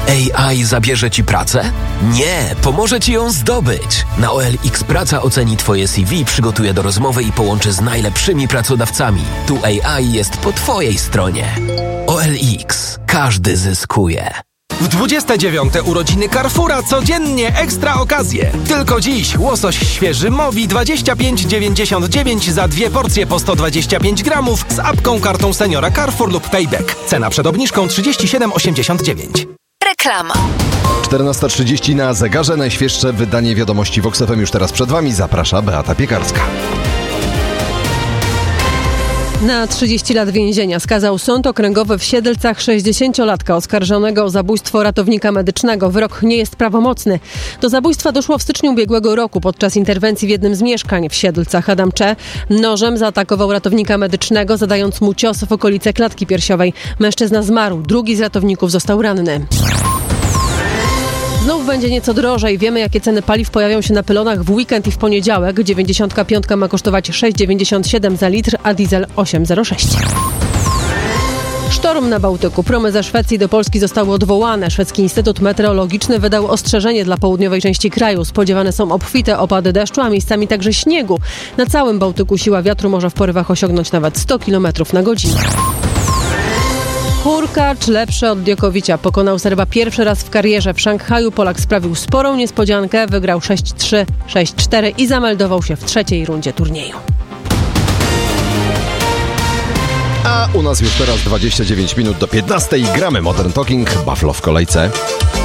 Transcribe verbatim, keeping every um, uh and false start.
A I zabierze ci pracę? Nie, pomoże ci ją zdobyć. Na O L X Praca oceni twoje C V, przygotuje do rozmowy i połączy z najlepszymi pracodawcami. Tu A I jest po twojej stronie. O L X. Każdy zyskuje. W dwudzieste dziewiąte urodziny Carrefoura codziennie ekstra okazje. Tylko dziś łosoś świeży Mowi dwadzieścia pięć dziewięćdziesiąt dziewięć za dwie porcje po sto dwadzieścia pięć gramów z apką, kartą seniora Carrefour lub Payback. Cena przed obniżką trzydzieści siedem osiemdziesiąt dziewięć. Reklama. czternasta trzydzieści na zegarze. Najświeższe wydanie wiadomości Vox F M już teraz przed Wami. Zaprasza Beata Piekarska. Na trzydzieści lat więzienia skazał Sąd Okręgowy w Siedlcach sześćdziesięciolatka oskarżonego o zabójstwo ratownika medycznego. Wyrok nie jest prawomocny. Do zabójstwa doszło w styczniu ubiegłego roku podczas interwencji w jednym z mieszkań w Siedlcach. Adam Cze nożem zaatakował ratownika medycznego, zadając mu cios w okolice klatki piersiowej. Mężczyzna zmarł. Drugi z ratowników został ranny. Znów będzie nieco drożej. Wiemy, jakie ceny paliw pojawią się na pylonach w weekend i w poniedziałek. dziewięćdziesiątka piątka ma kosztować sześć dziewięćdziesiąt siedem za litr, a diesel osiem zero sześć. Sztorm na Bałtyku. Promy ze Szwecji do Polski zostały odwołane. Szwedzki Instytut Meteorologiczny wydał ostrzeżenie dla południowej części kraju. Spodziewane są obfite opady deszczu, a miejscami także śniegu. Na całym Bałtyku siła wiatru może w porywach osiągnąć nawet sto kilometrów na godzinę. Hurkacz lepszy od Djokovicia. Pokonał Serba pierwszy raz w karierze. W Szanghaju Polak sprawił sporą niespodziankę. Wygrał sześć trzy, sześć cztery i zameldował się w trzeciej rundzie turnieju. A u nas już teraz dwadzieścia dziewięć minut do piętnastej. Gramy Modern Talking. Buffalo w kolejce.